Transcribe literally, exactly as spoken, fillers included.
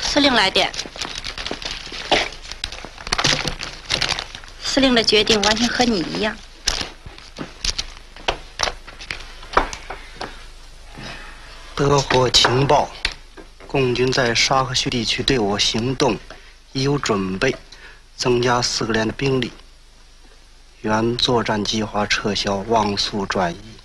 司令来电。司令的决定完全和你一样。 得获情报，共军在沙河区地区对我行动已有准备，增加四个连的兵力。原作战计划撤销，望速转移。